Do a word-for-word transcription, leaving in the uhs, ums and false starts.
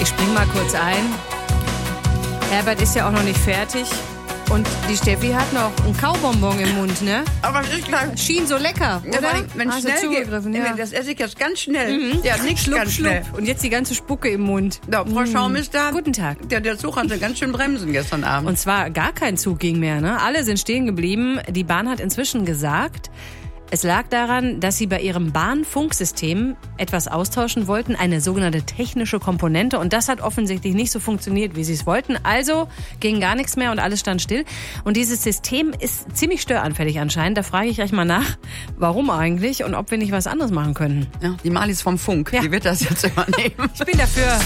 Ich spring mal kurz ein. Herbert ist ja auch noch nicht fertig. Und die Steffi hat noch einen Kaubonbon im Mund, ne? Aber ich glaube, schien so lecker, ja, oder? wenn es schnell geht, ja. das esse ich jetzt ganz schnell. Mhm. Ja, nichts Schluck, ganz schluck. schnell. Und jetzt die ganze Spucke im Mund. Ja, Frau Schaum ist da. Guten Tag. Der, der Zug hatte ganz schön bremsen gestern Abend. Und zwar gar kein Zug ging mehr, ne? Alle sind stehen geblieben. Die Bahn hat inzwischen gesagt, es lag daran, dass sie bei ihrem Bahnfunksystem etwas austauschen wollten, eine sogenannte technische Komponente. Und das hat offensichtlich nicht so funktioniert, wie sie es wollten. Also ging gar nichts mehr und alles stand still. Und dieses System ist ziemlich störanfällig anscheinend. Da frage ich gleich mal nach, warum eigentlich und ob wir nicht was anderes machen könnten. Ja, die Malis vom Funk, Ja. die wird das jetzt übernehmen. Ich bin dafür.